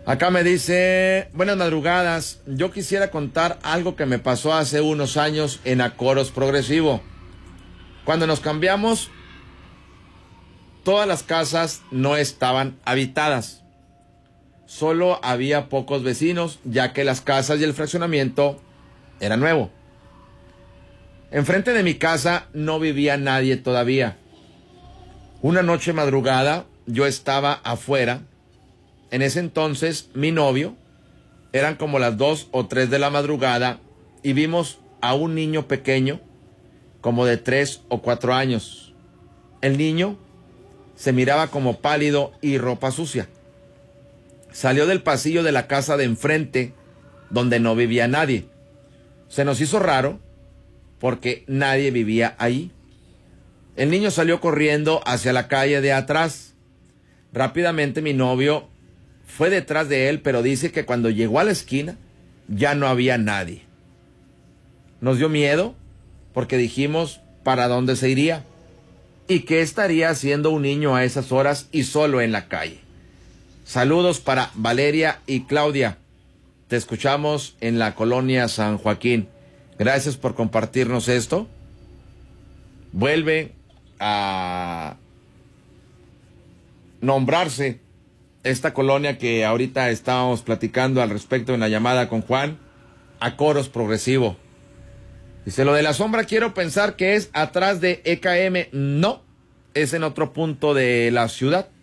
Acá me dice, buenas madrugadas, yo quisiera contar algo que me pasó hace unos años en Acoros Progresivo. Cuando nos cambiamos, todas las casas no estaban habitadas. Solo había pocos vecinos, ya que las casas y el fraccionamiento era nuevo. Enfrente de mi casa no vivía nadie todavía. Una noche madrugada, yo estaba afuera. En ese entonces, mi novio, eran como las 2 o 3 de la madrugada, y vimos a un niño pequeño, como de 3 o 4 años. El niño se miraba como pálido y ropa sucia. Salió del pasillo de la casa de enfrente, donde no vivía nadie. Se nos hizo raro, porque nadie vivía ahí. El niño salió corriendo hacia la calle de atrás. Rápidamente mi novio fue detrás de él, pero dice que cuando llegó a la esquina ya no había nadie. Nos dio miedo porque dijimos para dónde se iría y qué estaría haciendo un niño a esas horas y solo en la calle. Saludos para Valeria y Claudia. Te escuchamos en la colonia San Joaquín. Gracias por compartirnos esto. Vuelve a nombrarse esta colonia que ahorita estábamos platicando al respecto en la llamada con Juan, Acoros Progresivo. Dice, lo de la sombra quiero pensar que es atrás de EKM. No, es en otro punto de la ciudad.